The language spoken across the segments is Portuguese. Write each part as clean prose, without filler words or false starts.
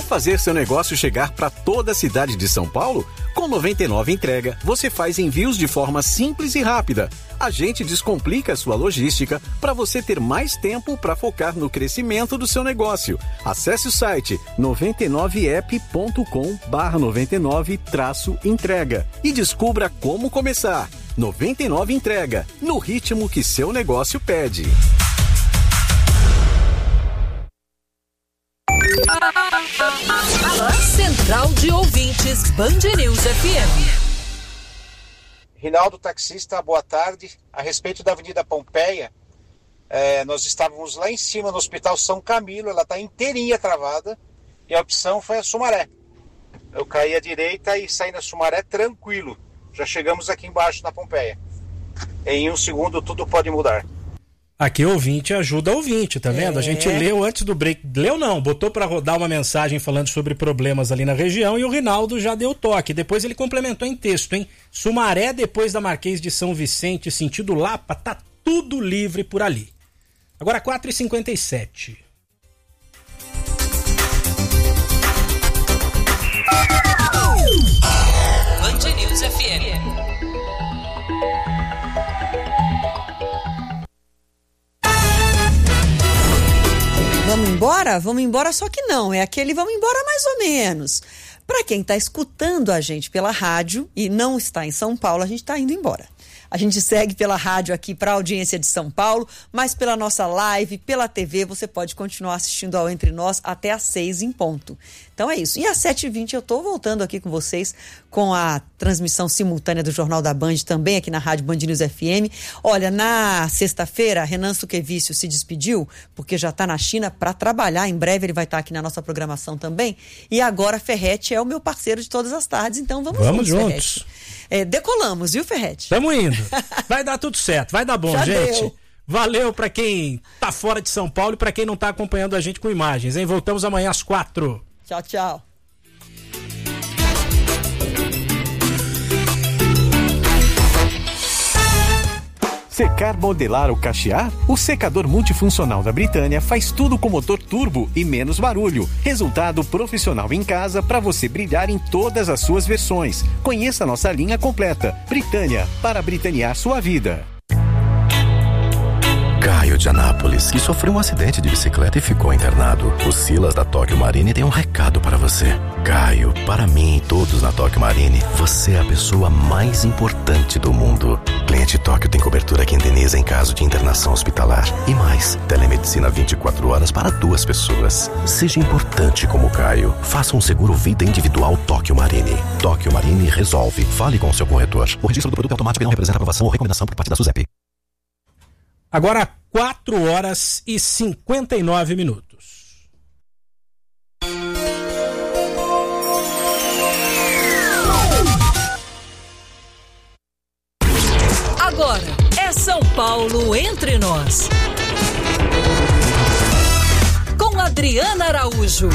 fazer seu negócio chegar para toda a cidade de São Paulo? Com 99 Entrega, você faz envios de forma simples e rápida. A gente descomplica a sua logística para você ter mais tempo para focar no crescimento do seu negócio. Acesse o site 99app.com/99-entrega e descubra como começar. 99 Entrega, no ritmo que seu negócio pede. Central de Ouvintes, Band News FM. Rinaldo, taxista, boa tarde. A respeito da Avenida Pompeia, nós estávamos lá em cima no Hospital São Camilo, ela está inteirinha travada e a opção foi a Sumaré. Eu caí à direita e saí na Sumaré tranquilo. Já chegamos aqui embaixo na Pompeia. Em um segundo tudo pode mudar. Aqui ouvinte ajuda ouvinte, tá vendo? A gente leu antes do break. Leu não, botou pra rodar uma mensagem falando sobre problemas ali na região e o Rinaldo já deu toque. Depois ele complementou em texto, hein? Sumaré, depois da Marquês de São Vicente, sentido Lapa, tá tudo livre por ali. Agora 4h57. Band News FM. Vamos embora? Vamos embora, só que não. É aquele vamos embora mais ou menos. Para quem está escutando a gente pela rádio e não está em São Paulo, a gente está indo embora. A gente segue pela rádio aqui para a audiência de São Paulo, mas pela nossa live, pela TV, você pode continuar assistindo ao Entre Nós até às 6 em ponto. Então é isso. E às 7h20 eu estou voltando aqui com vocês com a transmissão simultânea do Jornal da Band, também aqui na Rádio Band News FM. Olha, na sexta-feira, Renan Suqueviciu se despediu, porque já está na China para trabalhar. Em breve ele vai estar aqui na nossa programação também. E agora Ferretti é o meu parceiro de todas as tardes, então vamos juntos. Decolamos, viu, Ferretti? Tamo indo. Vai dar tudo certo, vai dar bom, já gente. Deu. Valeu pra quem tá fora de São Paulo e pra quem não tá acompanhando a gente com imagens, hein? Voltamos amanhã às 4h. Tchau, tchau. Secar, modelar ou cachear? O secador multifuncional da Britânia faz tudo com motor turbo e menos barulho. Resultado profissional em casa para você brilhar em todas as suas versões. Conheça a nossa linha completa. Britânia, para britanear sua vida. Caio de Anápolis, que sofreu um acidente de bicicleta e ficou internado. O Silas da Tóquio Marine tem um recado para você. Caio, para mim e todos na Tóquio Marine, você é a pessoa mais importante do mundo. Cliente Tóquio tem cobertura que indeniza em caso de internação hospitalar. E mais, telemedicina 24 horas para 2 pessoas. Seja importante como Caio. Faça um seguro vida individual Tóquio Marine. Tóquio Marine resolve. Fale com o seu corretor. O registro do produto é automático e não representa aprovação ou recomendação por parte da SUSEP. Agora 4h59. Agora é São Paulo Entre Nós. Com Adriana Araújo.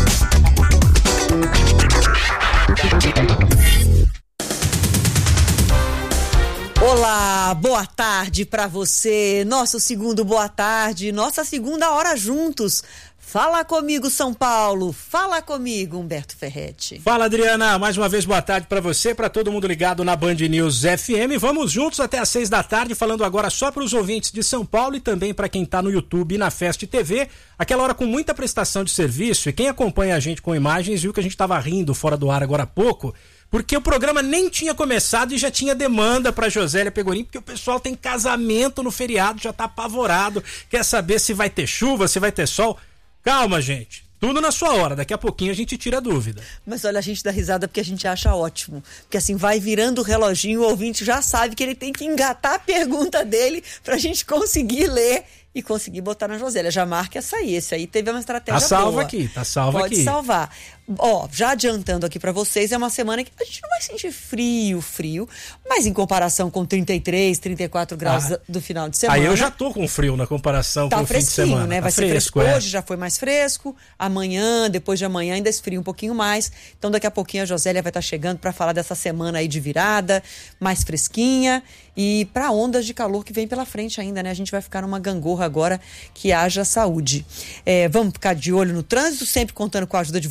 Olá, boa tarde para você. Nosso segundo boa tarde, nossa segunda hora juntos. Fala comigo, São Paulo. Fala comigo, Humberto Ferretti. Fala, Adriana. Mais uma vez, boa tarde para você, para todo mundo ligado na Band News FM. Vamos juntos até às 6 da tarde, falando agora só para os ouvintes de São Paulo e também para quem está no YouTube e na Fest TV. Aquela hora com muita prestação de serviço. E quem acompanha a gente com imagens viu que a gente estava rindo fora do ar agora há pouco, porque o programa nem tinha começado e já tinha demanda para Josélia Pegorim, porque o pessoal tem casamento no feriado, já tá apavorado, quer saber se vai ter chuva, se vai ter sol. Calma, gente. Tudo na sua hora, daqui a pouquinho a gente tira a dúvida. Mas olha, a gente dá risada porque a gente acha ótimo. Porque assim, vai virando o reloginho, o ouvinte já sabe que ele tem que engatar a pergunta dele pra gente conseguir ler e conseguir botar na Josélia. Já marca essa aí, esse aí teve uma estratégia boa. Tá salvo aqui, tá salvo aqui. Pode salvar. Ó, já adiantando aqui pra vocês, é uma semana que a gente não vai sentir frio, mas em comparação com 33, 34 graus do final de semana. Aí eu já tô com frio na comparação com o fim de semana. Né? Vai ser fresco. Hoje já foi mais fresco, amanhã, depois de amanhã ainda esfria um pouquinho mais. Então daqui a pouquinho a Josélia vai estar chegando pra falar dessa semana aí de virada, mais fresquinha e pra ondas de calor que vem pela frente ainda, né? A gente vai ficar numa gangorra agora, que haja saúde. Vamos ficar de olho no trânsito, sempre contando com a ajuda de vocês também.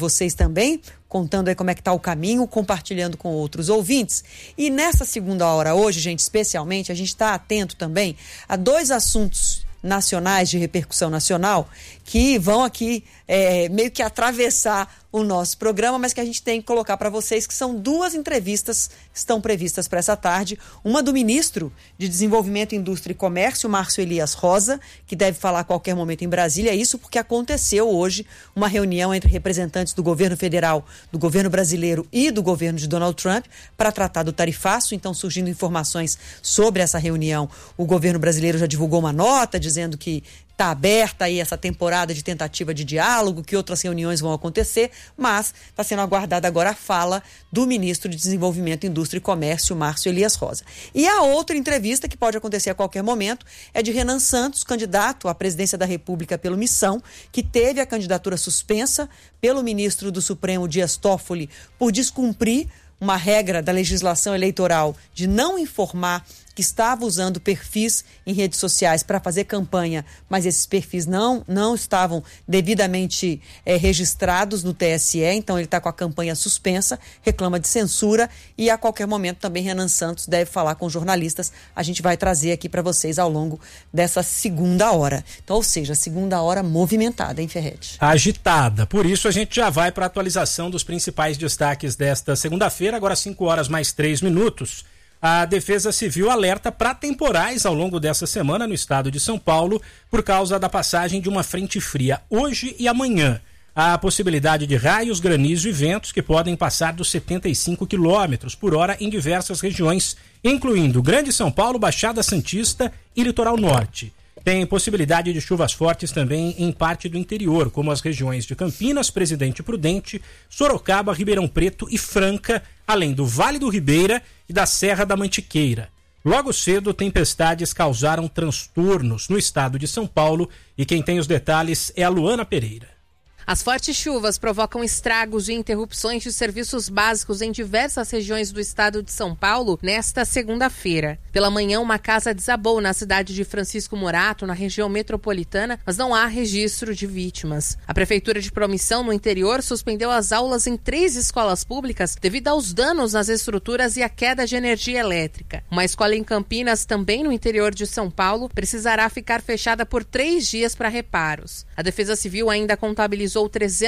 também, contando aí como é que está o caminho, compartilhando com outros ouvintes. E nessa segunda hora hoje, gente, especialmente, a gente está atento também a 2 assuntos nacionais de repercussão nacional que vão aqui meio que atravessar o nosso programa, mas que a gente tem que colocar para vocês, que são 2 entrevistas que estão previstas para essa tarde. Uma do ministro de Desenvolvimento, Indústria e Comércio, Márcio Elias Rosa, que deve falar a qualquer momento em Brasília. Isso porque aconteceu hoje uma reunião entre representantes do governo federal, do governo brasileiro e do governo de Donald Trump para tratar do tarifaço. Então, surgindo informações sobre essa reunião, o governo brasileiro já divulgou uma nota dizendo que está aberta aí essa temporada de tentativa de diálogo, que outras reuniões vão acontecer, mas está sendo aguardada agora a fala do ministro de Desenvolvimento, Indústria e Comércio, Márcio Elias Rosa. E a outra entrevista, que pode acontecer a qualquer momento, é de Renan Santos, candidato à presidência da República pelo Missão, que teve a candidatura suspensa pelo ministro do Supremo, Dias Toffoli, por descumprir uma regra da legislação eleitoral de não informar que estava usando perfis em redes sociais para fazer campanha, mas esses perfis não estavam devidamente registrados no TSE, então ele está com a campanha suspensa, reclama de censura e a qualquer momento também Renan Santos deve falar com jornalistas. A gente vai trazer aqui para vocês ao longo dessa segunda hora. Então, ou seja, segunda hora movimentada, hein, Ferretti? Agitada. Por isso a gente já vai para a atualização dos principais destaques desta segunda-feira, agora 5h mais 3 minutos. A Defesa Civil alerta para temporais ao longo dessa semana no estado de São Paulo por causa da passagem de uma frente fria hoje e amanhã. Há a possibilidade de raios, granizo e ventos que podem passar dos 75 km por hora em diversas regiões, incluindo Grande São Paulo, Baixada Santista e Litoral Norte. Tem possibilidade de chuvas fortes também em parte do interior, como as regiões de Campinas, Presidente Prudente, Sorocaba, Ribeirão Preto e Franca, além do Vale do Ribeira e da Serra da Mantiqueira. Logo cedo, tempestades causaram transtornos no estado de São Paulo e quem tem os detalhes é a Luana Pereira. As fortes chuvas provocam estragos e interrupções de serviços básicos em diversas regiões do estado de São Paulo nesta segunda-feira. Pela manhã, uma casa desabou na cidade de Francisco Morato, na região metropolitana, mas não há registro de vítimas. A Prefeitura de Promissão, no interior, suspendeu as aulas em 3 escolas públicas devido aos danos nas estruturas e à queda de energia elétrica. Uma escola em Campinas, também no interior de São Paulo, precisará ficar fechada por 3 dias para reparos. A Defesa Civil ainda contabilizou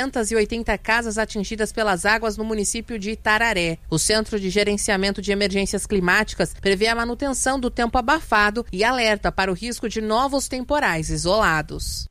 380 casas atingidas pelas águas no município de Itararé. O Centro de Gerenciamento de Emergências Climáticas prevê a manutenção do tempo abafado e alerta para o risco de novos temporais isolados.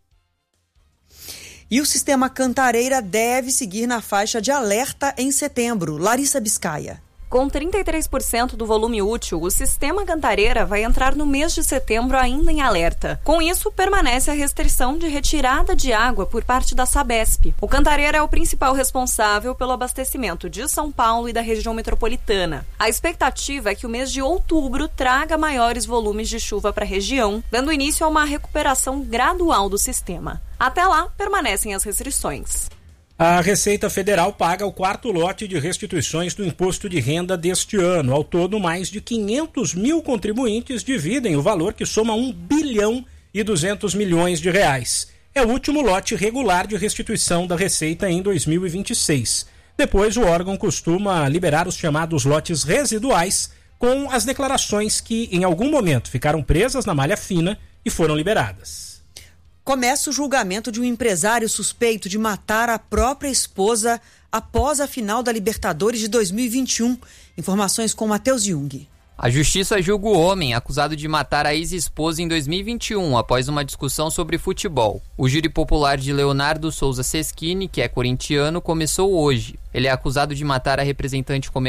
E o sistema Cantareira deve seguir na faixa de alerta em setembro. Larissa Biscaia. Com 33% do volume útil, o sistema Cantareira vai entrar no mês de setembro ainda em alerta. Com isso, permanece a restrição de retirada de água por parte da Sabesp. O Cantareira é o principal responsável pelo abastecimento de São Paulo e da região metropolitana. A expectativa é que o mês de outubro traga maiores volumes de chuva para a região, dando início a uma recuperação gradual do sistema. Até lá, permanecem as restrições. A Receita Federal paga o 4º lote de restituições do imposto de renda deste ano. Ao todo, mais de 500 mil contribuintes dividem o valor que soma 1 bilhão e 200 milhões de reais. É o último lote regular de restituição da Receita em 2026. Depois, o órgão costuma liberar os chamados lotes residuais com as declarações que, em algum momento, ficaram presas na malha fina e foram liberadas. Começa o julgamento de um empresário suspeito de matar a própria esposa após a final da Libertadores de 2021. Informações com Matheus Jung. A justiça julga o homem acusado de matar a ex-esposa em 2021, após uma discussão sobre futebol. O júri popular de Leonardo Souza Seschini, que é corintiano, começou hoje. Ele é acusado de matar a representante comercial